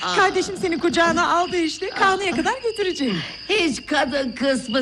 Kardeşim seni kucağına aldı işte. Kaan'a kadar götürecek. Hiç kadın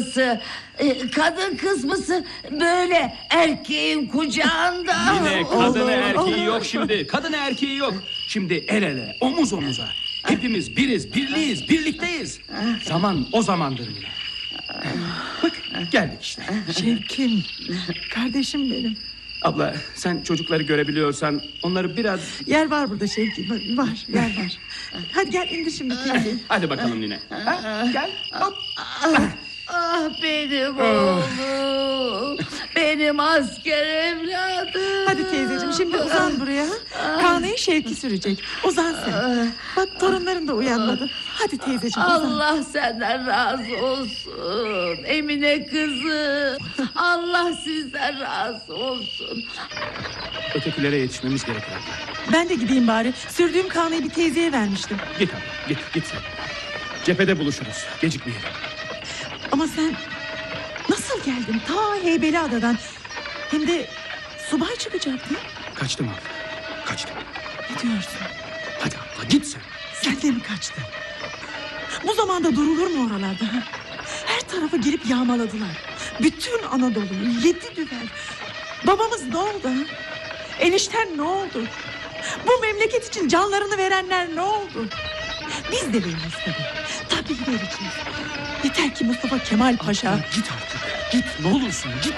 kısmısı böyle erkeğin kucağında. Yine kadını erkeği yok şimdi. Kadını erkeği yok. Şimdi el ele, omuz omuza. Hepimiz biriz, birliğiz, birlikteyiz. Zaman o zamandır yine. Bak geldik işte. Şevkim, kardeşim benim. Abla sen çocukları görebiliyorsan onları biraz... Yer var burada Şevkim, var, yer var. Hadi gel indir şimdi teyze. Hadi bakalım nine. Ha? Gel. Hop. Ah benim oğlum. Benim asker evladım. Hadi teyzeciğim şimdi uzan buraya. Kaan'ı Şevki sürecek. Uzan sen. Bak torunların da uyanmadı. Hadi teyzeciğim uzan. Allah senden razı olsun. Emine kızım. Allah sizden razı olsun. Ötekilere yetişmemiz gerekir abla. Ben de gideyim bari. Sürdüğüm Kaan'ı bir teyzeye vermiştim. Git abla, git sen. Cephede buluşuruz, gecikmeyelim. Ama sen nasıl geldin ta Heybeliada'dan? Hem de subay çıkacaktı. Kaçtım abla, kaçtım. Ne diyorsun? Hadi abla git sen. Sen de mi kaçtın? Bu zamanda durulur mu oralarda? Ha? Her tarafı girip yağmaladılar. Bütün Anadolu'yu 7 düvel. Babamız ne oldu? Ha? Enişten ne oldu? Bu memleket için canlarını verenler ne oldu? Biz de veririz tabii vereceğiz. Yeter ki Mustafa Kemal Paşa... Abla, git artık, git ne olursun git.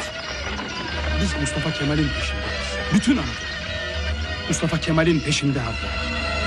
Biz Mustafa Kemal'in peşindeyiz. Bütün Anadolu. Mustafa Kemal'in peşinde abla.